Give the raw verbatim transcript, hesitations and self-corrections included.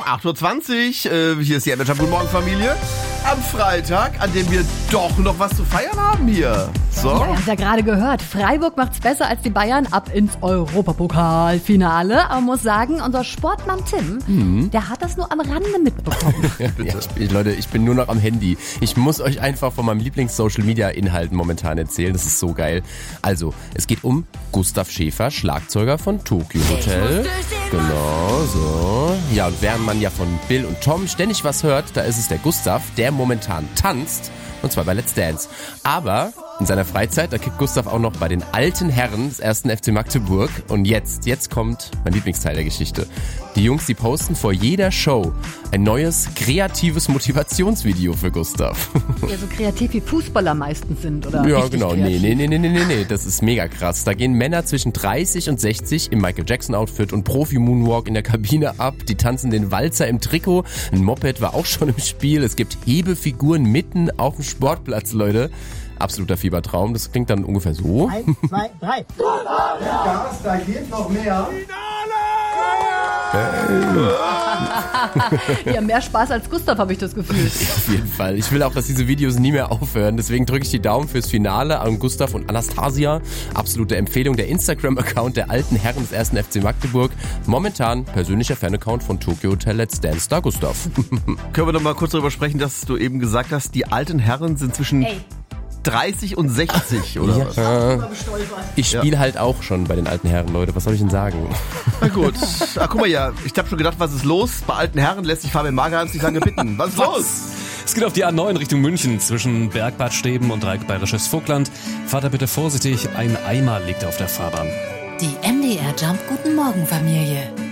acht Uhr zwanzig, äh, hier ist die Energy. Guten Morgen, Familie. Am Freitag, an dem wir doch noch was zu feiern haben hier. So. Ja, ihr habt ja gerade gehört, Freiburg macht's besser als die Bayern ab ins Europapokalfinale. Aber man muss sagen, unser Sportmann Tim, mhm. der hat das nur am Rande mitbekommen. ja, ich, Leute, ich bin nur noch am Handy. Ich muss euch einfach von meinem Lieblings-Social-Media-Inhalten momentan erzählen. Das ist so geil. Also, es geht um Gustav Schäfer, Schlagzeuger von Tokyo Hotel. Genau, so. Ja, und während man ja von Bill und Tom ständig was hört, da ist es der Gustav, der momentan tanzt. Und zwar bei Let's Dance. Aber in seiner Freizeit, da kickt Gustav auch noch bei den alten Herren des ersten F C Magdeburg. Und jetzt, jetzt kommt mein Lieblingsteil der Geschichte. Die Jungs, die posten vor jeder Show ein neues, kreatives Motivationsvideo für Gustav. Ja, so kreativ wie Fußballer meistens sind, oder? Ja, genau. Kreativ. Nee, nee, nee, nee, nee, nee. Das ist mega krass. Da gehen Männer zwischen dreißig und sechzig im Michael Jackson-Outfit und Profi-Moonwalk in der Kabine ab. Die tanzen den Walzer im Trikot. Ein Moped war auch schon im Spiel. Es gibt Hebefiguren mitten auf dem Sportplatz, Leute. Absoluter Fiebertraum. Das klingt dann ungefähr so. Eins, zwei, drei. Gas, da geht noch mehr. Ja, mehr Spaß als Gustav, habe ich das Gefühl. Auf jeden Fall. Ich will auch, dass diese Videos nie mehr aufhören. Deswegen drücke ich die Daumen fürs Finale an Gustav und Anastasia. Absolute Empfehlung, der Instagram-Account der alten Herren des ersten F C Magdeburg. Momentan persönlicher Fan-Account von Tokyo Hotel Let's Dance Star Gustav. Können wir noch mal kurz darüber sprechen, dass du eben gesagt hast, die alten Herren sind zwischen Ey. dreißig und sechzig, oder ja. was? Ich spiele halt auch schon bei den alten Herren, Leute. Was soll ich denn sagen? Na gut. Ah, guck mal, ja, ich habe schon gedacht, was ist los? Bei alten Herren lässt sich Fabian Magerhans nicht lange bitten. Was ist Was? los? Es geht auf die A neun Richtung München zwischen Bergbad Steben und Dreieck Bayerisches Vogtland. Fahrt da bitte vorsichtig, ein Eimer liegt auf der Fahrbahn. Die M D R Jump Guten Morgen Familie.